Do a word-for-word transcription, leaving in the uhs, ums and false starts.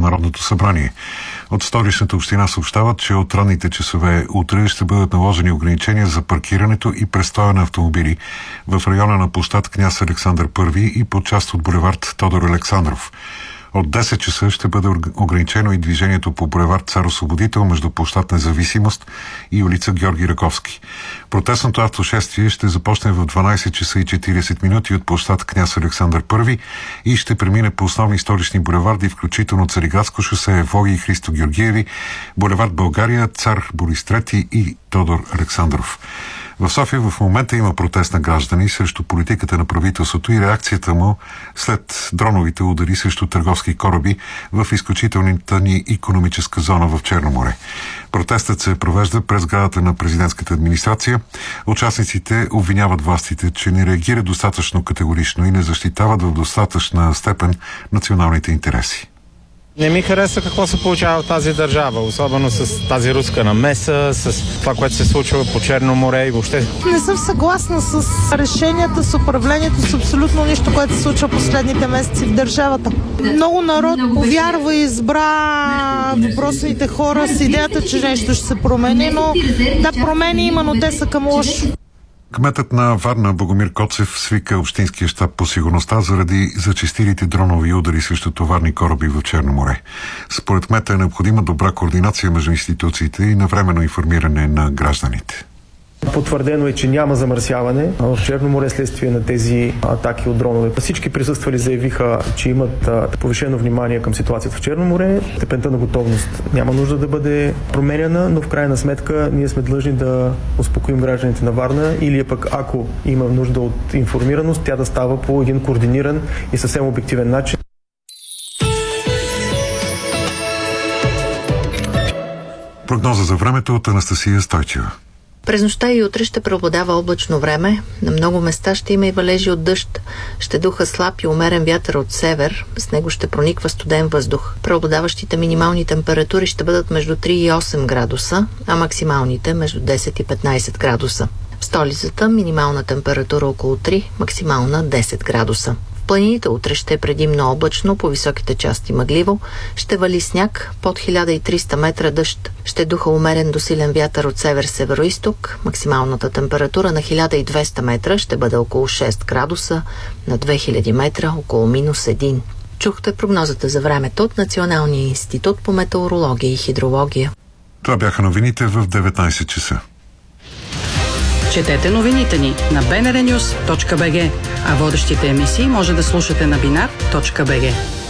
Народното събрание. От Столичната община съобщават, че от ранните часове утре ще бъдат наложени ограничения за паркирането и престоя на автомобили в района на площад Княз Александър Първи и по част от булевард Тодор Александров. От десет часа ще бъде ограничено и движението по булевард Цар Освободител между площад Независимост и улица Георги Раковски. Протестното автошествие ще започне в дванайсет часа и четирийсет минути от площад Княз Александър Първи и ще премине по основни столични булеварди, включително Цариградско шосе, Евогий и Христо Георгиеви, булевард България, Цар Борис трети и Тодор Александров. В София в момента има протест на граждани срещу политиката на правителството и реакцията му след дроновите удари срещу търговски кораби в изключителната ни икономическа зона в Черно море. Протестът се провежда през сградата на президентската администрация. Участниците обвиняват властите, че не реагират достатъчно категорично и не защитават в достатъчна степен националните интереси. Не ми харесва какво се получава в тази държава, особено с тази руска намеса, с това, което се случва по Черно море и въобще. Не съм съгласна с решенията, с управлението, с абсолютно нищо, което се случва последните месеци в държавата. Много народ повярва и избра въпросните хора с идеята, че нещо ще се промени, но да, промени има, но те са към лошо. Кметът на Варна Богомир Коцев свика общинския щаб по сигурността заради зачестилите дронови удари срещу товарни кораби в Черно море. Според кмета е необходима добра координация между институциите и навременно информиране на гражданите. Потвърдено е, че няма замърсяване в Черно море следствие на тези атаки от дронове. Всички присъствали заявиха, че имат повишено внимание към ситуацията в Черно море. Степента на готовност няма нужда да бъде променяна, но в крайна сметка ние сме длъжни да успокоим гражданите на Варна или пък ако има нужда от информираност, тя да става по един координиран и съвсем обективен начин. Прогноза за времето от Анастасия Стойчева. През нощта и утре ще преобладава облачно време. На много места ще има и валежи от дъжд. Ще духа слаб и умерен вятър от север. С него ще прониква студен въздух. Преобладаващите минимални температури ще бъдат между три и осем градуса, а максималните между десет и петнайсет градуса. В столицата минимална температура около три, максимална десет градуса. В планините утре ще е предимно облачно, по високите части мъгливо, ще вали сняг, под хиляда и триста метра дъжд. Ще духа умерен до силен вятър от север-североизток. Максималната температура на хиляда и двеста метра ще бъде около шест градуса, на две хиляди метра около минус един. Чухте прогнозата за времето от Националния институт по метеорология и хидрология. Това бяха новините в деветнайсет часа. Четете новините ни на би ен ар нюс точка би джи, а водещите емисии може да слушате на бинар точка би джи.